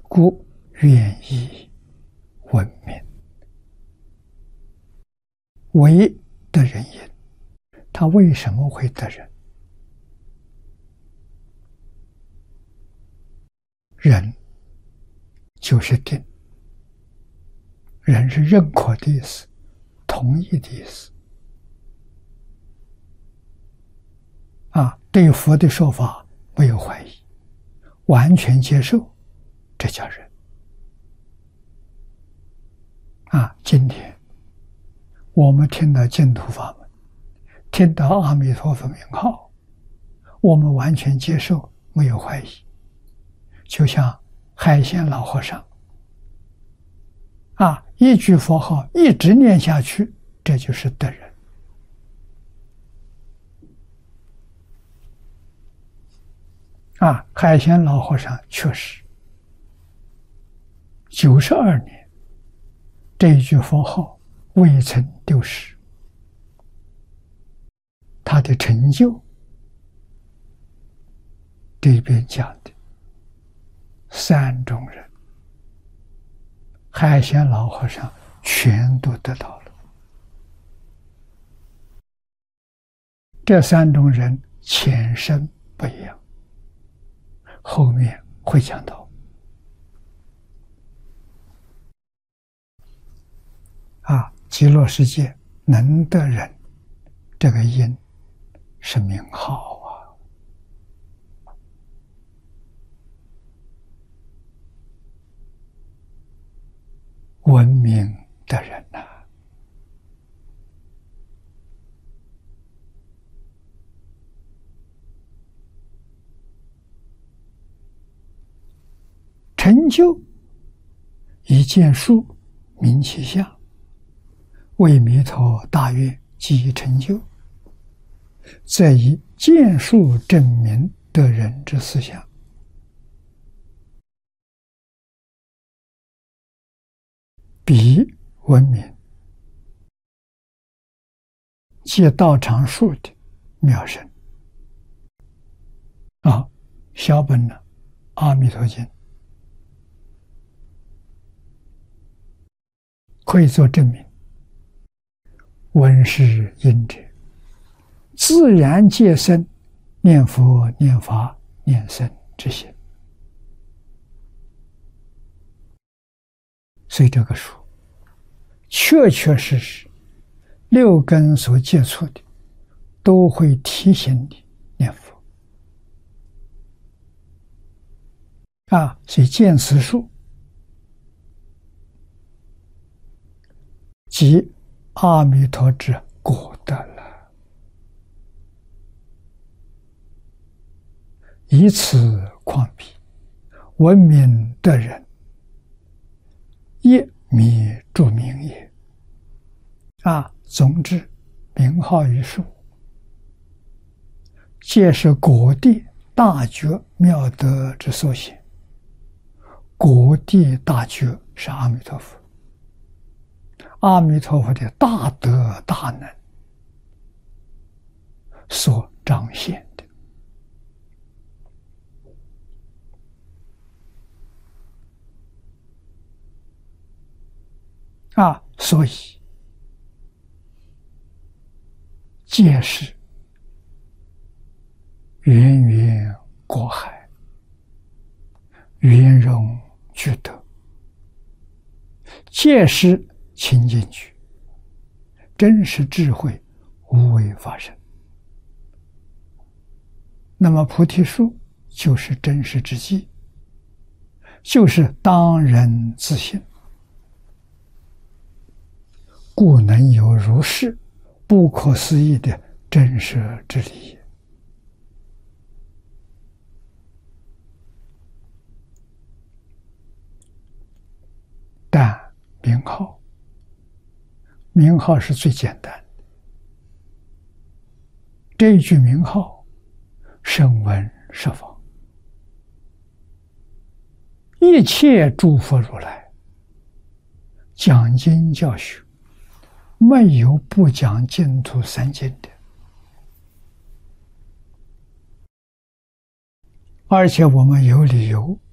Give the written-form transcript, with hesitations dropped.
故愿以闻名。为得人因，他为什么会得人？人就是定，人是认可的意思，同意的意思。对佛的说法没有怀疑，完全接受，这叫人。今天我们听到净土法门，听到阿弥陀佛名号，我们完全接受，没有怀疑。就像海鲜老和尚，一句佛号一直念下去，这就是得人。海鲜老和尚确实92年，这一句佛号未曾丢失。他的成就，这边讲的3种人，海鲜老和尚全都得到了。这3种人前身不一样，后面会讲到。极乐世界能得人，这个因是名号闻名的人成就以见数名其相，为弥陀大愿即成就，则以见数证明得人之思想。彼闻名，即道场数的妙声。小本的《阿弥陀经》可以做证明。闻是因者，自然皆生念佛、念法、念僧之心。所以这个书确确实实6根所接触的都会提醒你念佛。所以见此书即阿弥陀之果德了，以此况彼，闻名得人，业迷著名也。总之，名号与数，皆是果地大觉妙德之所显。果地大觉是阿弥陀佛，阿弥陀佛的大德大能所彰显的。所以皆是源源果海，圆融具德，皆是清净具，真实智慧无为法身。那么菩提树就是真实之际，就是当人自性，故能有如是不可思议的真实之理也。但名号是最简单的。这一句名号，声闻摄访，一切诸佛如来讲经教学，没有不讲净土3经的。而且我们有理由